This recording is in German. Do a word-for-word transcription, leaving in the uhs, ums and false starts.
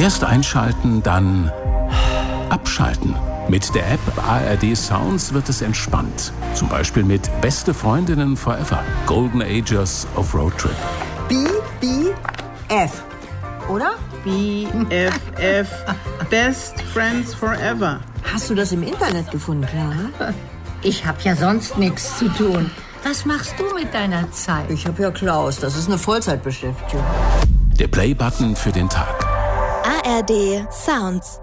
Erst einschalten, dann abschalten. Mit der App A R D Sounds wird es entspannt. Zum Beispiel mit Beste Freundinnen Forever. Golden Ages of Road Trip. B B F, oder? B F F, Best Friends Forever. Hast du das im Internet gefunden, Clara? Ich hab ja sonst nichts zu tun. Was machst du mit deiner Zeit? Ich hab ja Klaus, das ist eine Vollzeitbeschäftigung. Der Play-Button für den Tag. A R D Sounds.